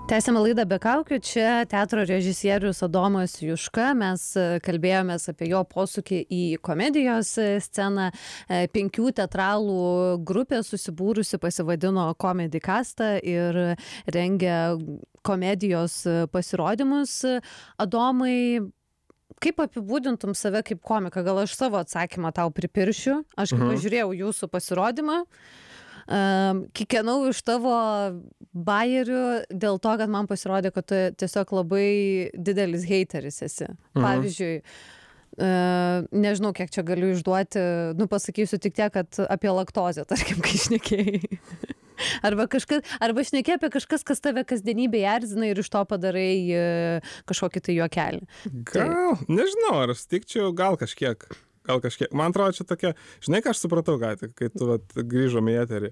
Tęsiame laidą be kaukių. Čia teatro režisierius Adomas Juška. Mes kalbėjomės apie jo posūkį į komedijos sceną. 5 teatralų grupė susibūrusi pasivadino Comedy Castą ir rengia komedijos pasirodymus. Adomai, kaip apibūdintum save kaip komiką? Gal aš savo atsakymą tau pripiršiu? Aš kaip pažiūrėjau jūsų pasirodymą, kikenau iš tavo bajerių dėl to, kad man pasirodė, kad tu tiesiog labai didelis heiteris esi. Pavyzdžiui, nežinau, kiek čia galiu išduoti, pasakysiu tik tiek, kad apie laktozę, tarkim, kai šnekėjai. Arba šnekėjai apie kažkas, kas tave kasdienybėje erzina ir iš to padarai kažkokį tai juokelį. Gal, nežinau, ar sutikčiau, gal kažkiek. Man atrodo, čia tokia, žinai, ką aš supratau, kai tu grįžom į eterį.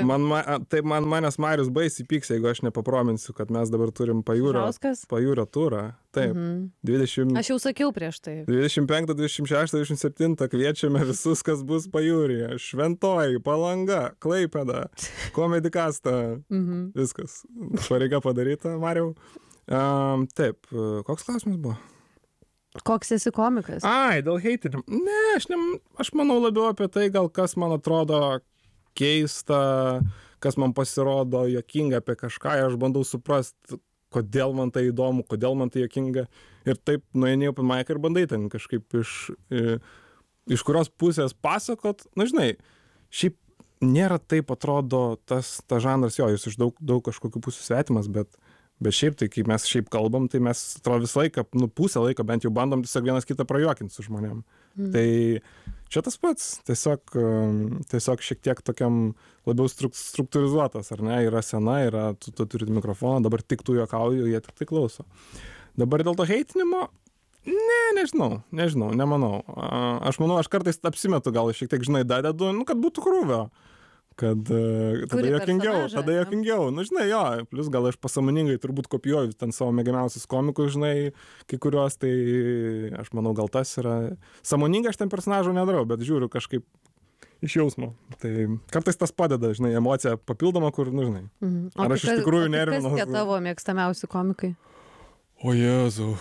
Manęs Marius baisiai pyks, jeigu aš nepaprominsiu, kad mes dabar turim pajūrio turą. Taip, 20... Aš jau sakiau prieš tai. 25, 26, 27 kviečiame visus, kas bus pajūryje. Šventoji, Palanga, Klaipėda, Comedy Castą. Viskas. Pareiga padaryta, Mariau. Taip, koks klausimas buvo? Koks esi komikas? Dėl heitinimo. Ne, aš manau labiau apie tai, gal kas man atrodo keista, kas man pasirodo juokinga apie kažką, aš bandau suprasti, kodėl man tai įdomu, kodėl man tai juokinga. Ir taip nueini open mic ir bandai ten kažkaip iš kurios pusės pasakot. Na, žinai, šiaip nėra taip atrodo tas žanras, jis iš daug kažkokių pusių svetimas, bet šiaip tai, kai mes šiaip kalbam, tai mes atrodo visą laiką, pusę laiko bent jau bandom tiesiog vienas kitą prajuokinti su žmonėm. Tai čia tas pats, tiesiog šiek tiek tokiam labiau struktūrizuotas, ar ne, yra scena, tu turi mikrofoną, dabar tik tu juokauju, jie tik tai klauso. Dabar dėl to heitinimo, nemanau. Aš manau, aš kartais apsimetu, gal šiek tiek, žinai, dadedu, kad būtų krūvio. Kad tada juokingiau. Nu, žinai, plus gal aš pasąmoningai turbūt kopijuoju ten savo mėgiamiausius komikus, žinai, kai kuriuos, tai aš manau, gal tas yra... Sąmoningai aš ten personažų nedarau, bet žiūriu kažkaip iš jausmo. Tai kartais tas padeda, žinai, emocija papildoma, kur, žinai. Ar aš iš tikrųjų nervinu. Kas tie tavo mėgstamiausi komikai? O Jėzau.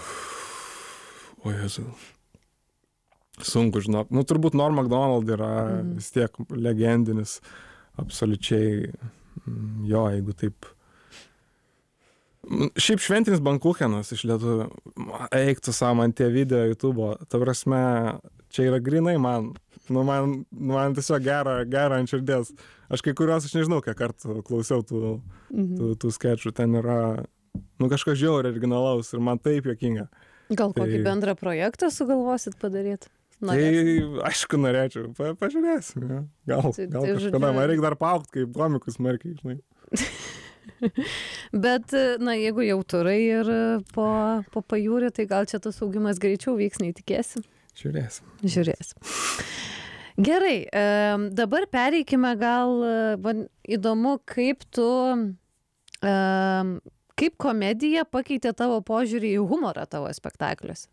Sunku, žinok. Turbūt Norm Macdonald yra vis tiek legendinis. Absoliučiai, jeigu taip. Šiaip šventinis bankuchenas iš lietuvių. Eik tu savo man tie video YouTube'o. Ta prasme, čia yra grinai man. Man tiesiog gera ant širdies. Aš kai kuriuos, aš nežinau, kiek kartų klausiau tų skečų. Ten yra, kažkas žiauriai originalaus ir man taip juokinga. Gal kokį bendrą projektą sugalvosit padaryti? Tai aišku, norėčiau. Pažiūrėsim. Gal kažkada. Man reikia dar paaugti kaip komikus smarkiai, žinai. Bet, jeigu jau turai ir po pajūrį, tai gal čia tas augimas greičiau vyks, neįtikėsim? Žiūrėsim. Gerai, dabar pereikime gal, įdomu, kaip komedija pakeitė tavo požiūrį į humorą tavo spektakliuose?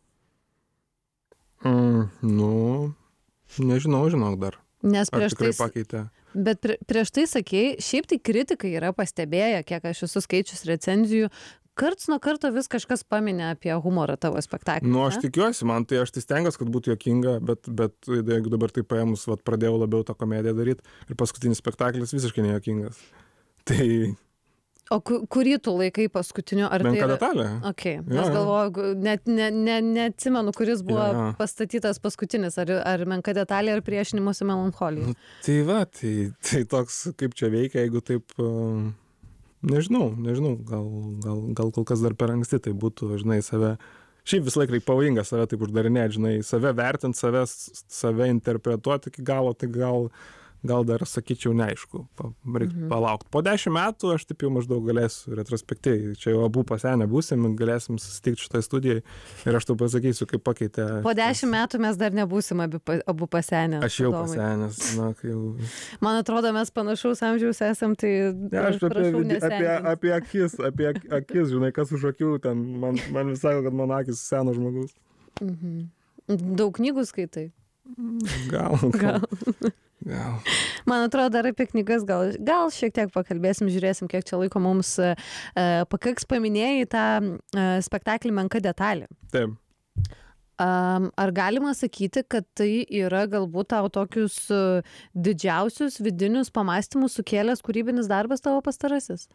Nežinau dar. Nes prieš tai pakeitė. Bet prieš tai sakei, šiaip tai kritikai yra pastebėję, kiek aš esu skaičius recenzijų, karts nuo karto vis kažkas paminė apie humorą tavo spektaklį. Aš tikiuosi, aš tai stengiuosi, kad būtų juokinga, bet jeigu dabar tai paėmus, pradėjau labiau tą komediją daryti ir paskutinis spektaklis visiškai nejuokingas. Tai... O kurį tu laikai paskutiniu? Menka detalė. Okay. Aš galvoju, neatsimenu, kuris buvo pastatytas paskutinis, ar Menka detalė, ar Priešinimosi melancholijai. Tai toks, kaip čia veikia, jeigu taip, nežinau, gal kol kas dar per anksti tai būtų, žinai, save, šiaip vis laik reikia pavojinga save taip uždarinėti, žinai, save vertinti, save interpretuoti iki galo, tai gal dar sakyčiau neaišku, reikia palaukti. Po 10 metų aš taip jau maždaug galėsiu retrospektyviai, čia jau abu pasenę būsim, galėsim susitikti šitą studiją ir aš tau pasakysiu, kaip pakeitė. Po 10 metų mes dar nebūsim abu pasenę. Aš jau pasenęs, jau... Man atrodo, mes panašaus amžiaus esam, tai aš prašau nesenęs. Apie akis, žinai, kas už akių, ten man visai, kad mano akis seno žmogus. Daug knygų skaitai? Gal. Gal. Man atrodo, dar apie knygas gal šiek tiek pakalbėsim, žiūrėsim, kiek čia laiko mums pakaks. Paminėjai tą spektaklį Menka detalė. Taip. Ar galima sakyti, kad tai yra galbūt tau tokius didžiausius vidinius pamąstymus sukėlęs kūrybinis darbas tavo pastarasis?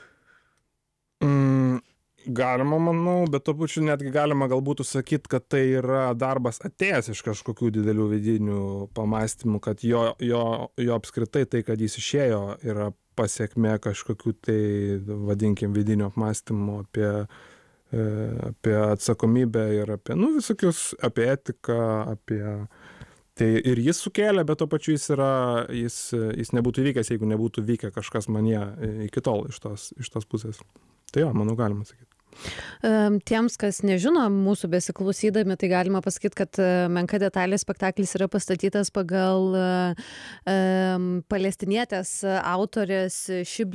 Galima, manau, bet tuo pačiu netgi galima galbūt sakyti, kad tai yra darbas atėjęs iš kažkokių didelių vidinių pamąstymų, kad jo apskritai tai, kad jis išėjo, yra pasiekmė kažkokių tai, vadinkim, vidinių apmąstymų apie atsakomybę ir apie, visokius, apie etiką, tai ir jis sukėlė, bet tuo pačiu jis nebūtų įvykęs, jeigu nebūtų vykę kažkas manyje iki tol iš tos pusės. Tai jo, manau, galima sakyti. Tiems, kas nežino, mūsų besiklausydami, tai galima pasakyti, kad Menka detalė spektaklis yra pastatytas pagal palestinietės autorės Šibli